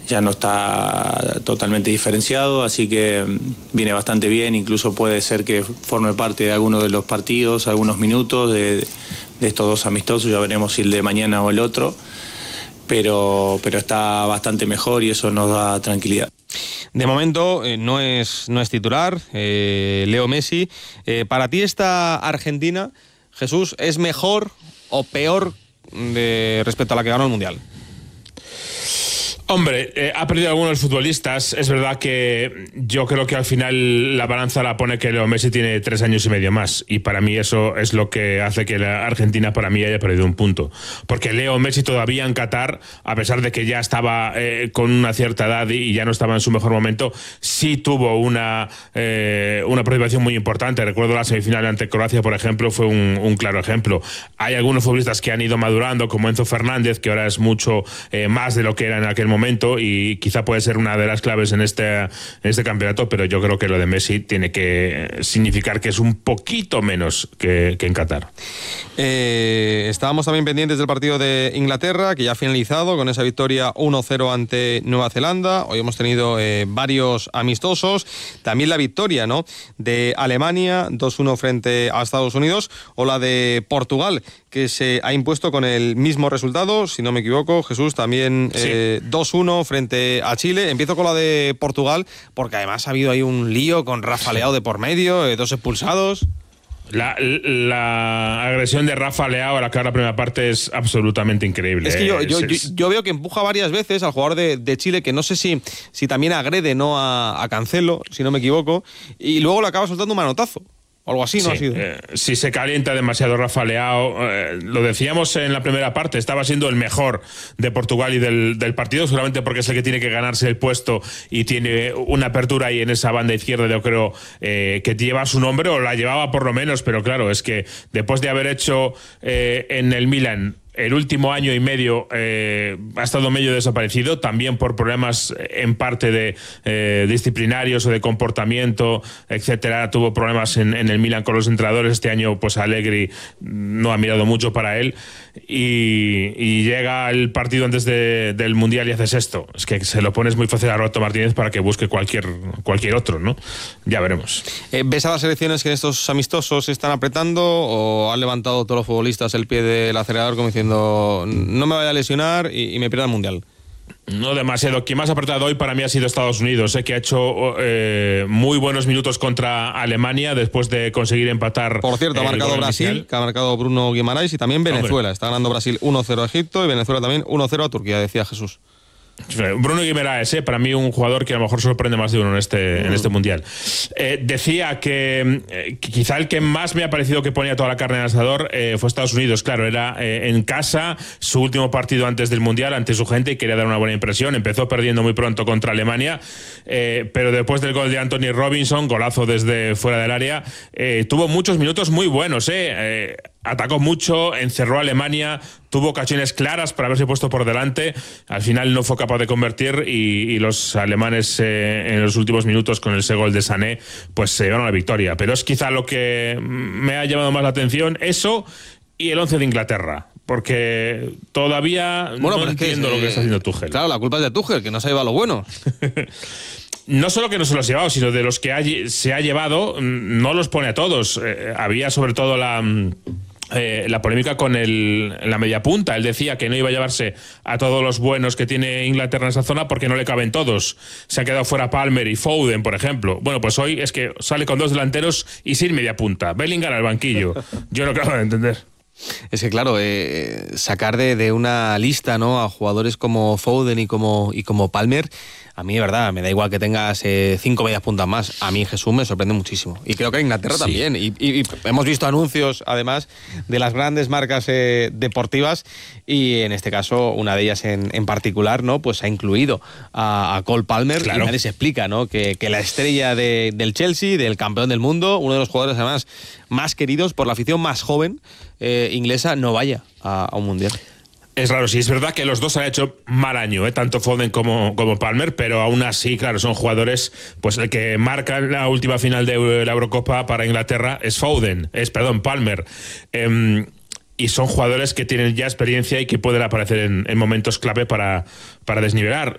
ya no está totalmente diferenciado, así que viene bastante bien, incluso puede ser que forme parte de alguno de los partidos, algunos minutos de estos dos amistosos, ya veremos si el de mañana o el otro, pero está bastante mejor y eso nos da tranquilidad. De momento no es titular, Leo Messi. Para ti esta Argentina, Jesús, ¿es mejor o peor respecto a la que ganó el Mundial? Hombre, ha perdido algunos futbolistas. Es verdad que yo creo que al final la balanza la pone que Leo Messi tiene 3 años y medio más. Y para mí eso es lo que hace que la Argentina para mí haya perdido un punto. Porque Leo Messi todavía en Qatar, a pesar de que ya estaba con una cierta edad y ya no estaba en su mejor momento, sí tuvo una participación muy importante. Recuerdo la semifinal ante Croacia, por ejemplo, fue un claro ejemplo. Hay algunos futbolistas que han ido madurando, como Enzo Fernández, que ahora es mucho más de lo que era en aquel momento, y quizá puede ser una de las claves en este campeonato, pero yo creo que lo de Messi tiene que significar que es un poquito menos que en Qatar. Estábamos también pendientes del partido de Inglaterra, que ya ha finalizado con esa victoria 1-0 ante Nueva Zelanda. Hoy hemos tenido varios amistosos, también la victoria, ¿no?, de Alemania 2-1 frente a Estados Unidos, o la de Portugal, que se ha impuesto con el mismo resultado, si no me equivoco, Jesús, también sí. 2-1 frente a Chile. Empiezo con la de Portugal, porque además ha habido ahí un lío con Rafa Leao de por medio, 2 expulsados. La agresión de Rafa Leao a la cara de la primera parte es absolutamente increíble. Es que yo veo que empuja varias veces al jugador de Chile, que no sé si también agrede, ¿no?, a Cancelo, si no me equivoco, y luego le acaba soltando un manotazo. Algo así, ¿no? Sí, ha sido. Si se calienta demasiado Rafa Leao, lo decíamos en la primera parte, estaba siendo el mejor de Portugal y del partido, seguramente porque es el que tiene que ganarse el puesto y tiene una apertura ahí en esa banda izquierda, yo creo, que lleva su nombre, o la llevaba por lo menos, pero claro, es que después de haber hecho en el Milan el último año y medio ha estado medio desaparecido, también por problemas en parte de disciplinarios o de comportamiento, etcétera. Tuvo problemas en el Milan con los entrenadores. Este año pues Allegri no ha mirado mucho para él y llega el partido antes del Mundial y haces esto. Es que se lo pones muy fácil a Roberto Martínez para que busque cualquier otro, ¿no? Ya veremos. ¿Ves a las selecciones que en estos amistosos se están apretando, o han levantado todos los futbolistas el pie del acelerador como diciendo no me vaya a lesionar y me pierda el Mundial? No demasiado. Quien más ha apretado hoy para mí ha sido Estados Unidos, que ha hecho muy buenos minutos contra Alemania después de conseguir empatar. Por cierto, ha marcado Brasil, que ha marcado Bruno Guimarães, y también Venezuela. Hombre. Está ganando Brasil 1-0 a Egipto y Venezuela también 1-0 a Turquía, decía Jesús. Bruno Guimarães, para mí un jugador que a lo mejor sorprende más de uno en este Mundial. Decía que quizá el que más me ha parecido que ponía toda la carne en el asador fue Estados Unidos. Claro, era en casa, su último partido antes del Mundial, ante su gente, y quería dar una buena impresión. Empezó perdiendo muy pronto contra Alemania, pero después del gol de Anthony Robinson, golazo desde fuera del área, tuvo muchos minutos muy buenos. Atacó mucho, encerró a Alemania, tuvo ocasiones claras para haberse puesto por delante. Al final no fue capaz de convertir y los alemanes en los últimos minutos, con ese gol de Sané, pues se llevaron la victoria. Pero es quizá lo que me ha llamado más la atención, eso y el 11 de Inglaterra, porque todavía no entiendo lo que está haciendo Tuchel. Claro, la culpa es de Tuchel, que no se ha llevado lo bueno. No solo que no se los ha llevado, sino de los que se ha llevado, no los pone a todos. Había sobre todo la polémica con la media punta. Él decía que no iba a llevarse a todos los buenos que tiene Inglaterra en esa zona porque no le caben todos. Se han quedado fuera Palmer y Foden, por ejemplo. Bueno, pues hoy es que sale con 2 delanteros y sin media punta. Bellingham al banquillo. Yo no acabo de entender. Es que claro, sacar de una lista, ¿no?, a jugadores como Foden y como Palmer, a mí de verdad me da igual que tengas 5 medias puntas más. A mí Jesús me sorprende muchísimo, y creo que Inglaterra también, y hemos visto anuncios además de las grandes marcas deportivas, y en este caso una de ellas en particular, ¿no?, pues ha incluido a Cole Palmer. Claro. Y nadie se explica, ¿no?, que la estrella del Chelsea, del campeón del mundo, uno de los jugadores además más queridos por la afición más joven inglesa, no vaya a un Mundial. Es raro, sí, es verdad que los dos han hecho mal año, tanto Foden como Palmer, pero aún así, claro, son jugadores, pues el que marca la última final de la Eurocopa para Inglaterra es Palmer. Y son jugadores que tienen ya experiencia y que pueden aparecer en momentos clave para desnivelar.